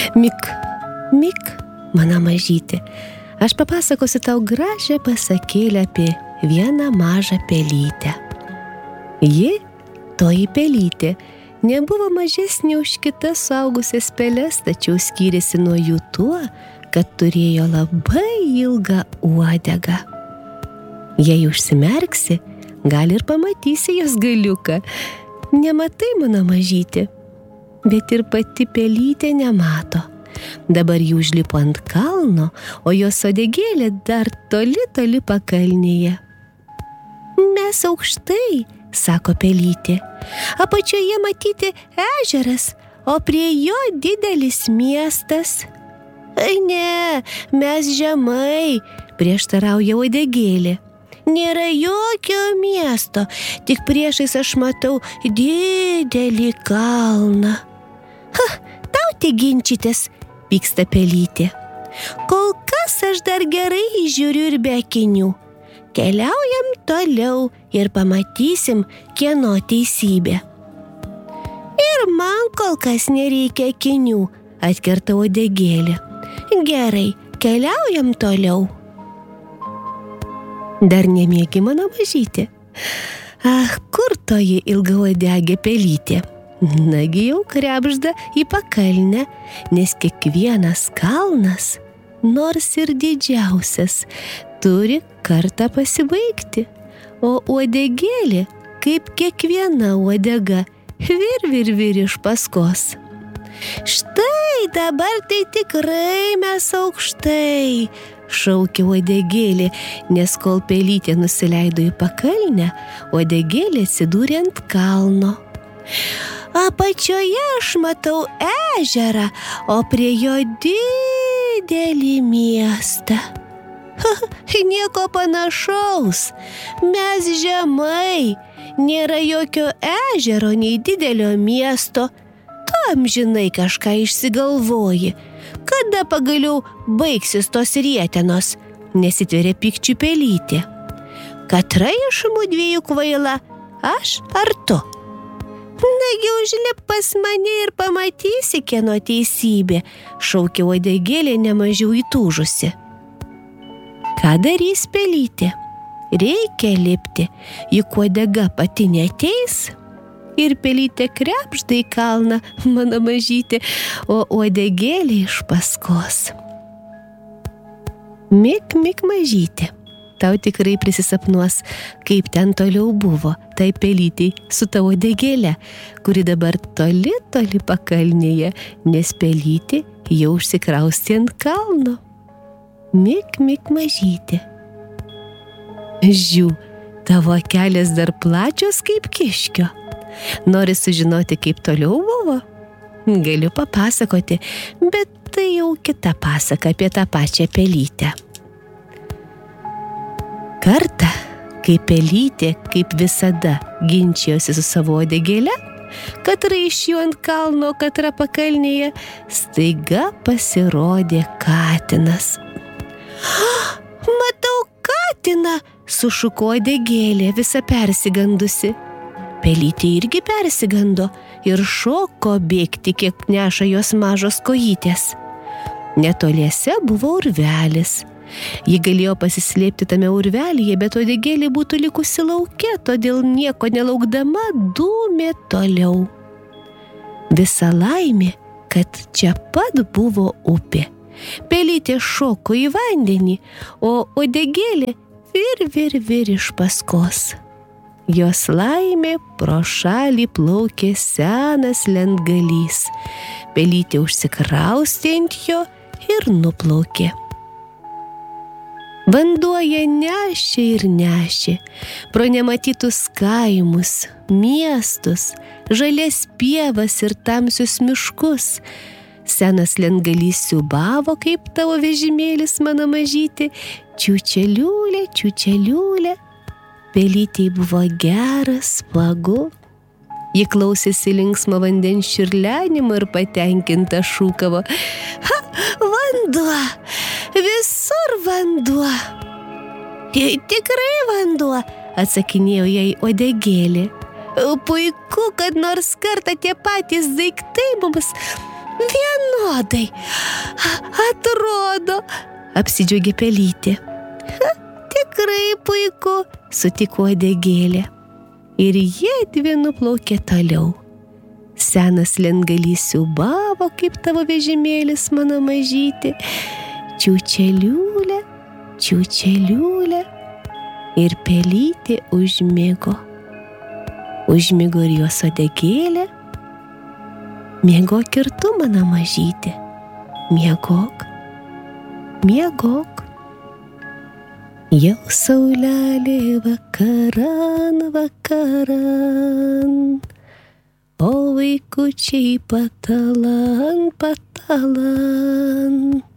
Mik, mik, mano mažytė, aš papasakosiu tau gražią pasakėlę apie vieną mažą pelytę. Ji, toji pelytė, nebuvo mažesnė už kitas suaugusias peles, tačiau skyrėsi nuo jų tuo, kad turėjo labai ilgą uodegą. Jei užsimerksi, gal ir pamatysi jos galiuką. Nematai, mano mažytė, bet ir pati pelytė nemato. Dabar ji užlipo ant kalno, o jos uodegėlė dar toli, toli pakalnėje. Mes aukštai, sako pelytė. Apačioje matyti ežeras, o prie jo didelis miestas. Ai ne, mes žemai, prieštarauja uodegėlė. Nėra jokio miesto, tik priešais aš matau didelį kalną. Tau tik ginčytis, pyksta pelytė. Kol kas aš dar gerai žiūriu ir be akinių. Keliaujam toliau ir pamatysim, kieno teisybė. Ir man kol kas nereikia akinių, atkerta uodegėlė. Gerai, keliaujam toliau. Dar nemiegi, mano mažytė? Kur toji ilgauodegė pelytė? Nagi jau krebžda į pakalnę, nes kiekvienas kalnas, nors ir didžiausias, turi kartą pasibaigti, o uodegėlė, kaip kiekviena uodega, vir iš paskos. Štai dabar tai tikrai mes aukštai, šaukė uodegėlė, nes kol pelytė nusileido į pakalnę, uodegėlė atsidūrė ant kalno. Apačioje aš matau ežerą, o prie jo didelį miestą. Nieko panašaus, mes žemai, nėra jokio ežero nei didelio miesto. Tu amžinai kažką išsigalvoji. Kada pagaliau baigsis tos rietenos, nesitveria pykčių pelytė. Katra iš mudviejų kvaila, aš ar tu? Nagi užlip pas mane ir pamatysi, kieno teisybė, šaukė uodegėlė nemažiau įtūžusi. Ką darys pelytė? Reikia lipti, juk uodega pati neateis. Ir pelytė krebžda į kalną, mano mažytė, o uodegėlė iš paskos. Mik, mik, mažytė, tau tikrai prisisapnuos, kaip ten toliau buvo, tai pelytei su tavo uodegėle, kuri dabar toli, toli pakalnėje, nes pelytė jau užsikraustė ant kalno. Mik, mik, mažytė. Žiū, tavo akelės dar plačios kaip kiškio. Nori sužinoti, kaip toliau buvo? Galiu papasakoti, bet tai jau kita pasaka apie tą pačią pelytę. Kartą, kai pelytė, kaip visada, ginčijosi su savo uodegėle, katra iš jų ant kalno, katra pakalnėje, staiga pasirodė katinas. Matau katiną, sušuko uodegėlė, visa persigandusi. Pelytė irgi persigando ir šoko bėgti, kiek neša jos mažos kojytės. Netoliese buvo urvelis. Ji galėjo pasislėpti tame urvelyje, bet uodegėlė būtų likusi lauke, todėl nieko nelaukdama dūmė toliau. Visa laimė, kad čia pat buvo upė. Pelytė šoko į vandenį, o uodegėlė vir iš paskos. Jos laimė pro šalį plaukė senas lentgalys. Pelytė užsikraustė ant jo ir nuplaukė. Vanduo ją nešė ir nešė pro nematytus kaimus, miestus, žalias pievas ir tamsius miškus. Senas lentgalys siūbavo kaip tavo vežimėlis, mano mažytė, čiūčeliūlė, čiūčeliūlė. Pelytei buvo geras, smagu. Ji klausėsi linksmo vandens čiurlenimo ir patenkinta šūkavo. Vanduo! Visur vanduo! Tikrai vanduo, atsakinėjo jai uodegėlė. Puiku, kad nors kartą tie patys daiktai mums Atrodo, apsidžiaugė pelytė. Tikrai puiku, sutiko uodegėlė. Ir jiedvi nuplaukė toliau. Senas lentgalys siūbavo, kaip tavo vežimėlis, mano mažytė. Čiūčeliūlė, čiūčeliūlė. Ir pelytė užmigo. Užmigo ir jos uodegėlė. Miegok ir tu, mano mažytė. Miegok, miegok. Jau saulelė vakaran, vakaran, o vaikučiai patalan, patalan.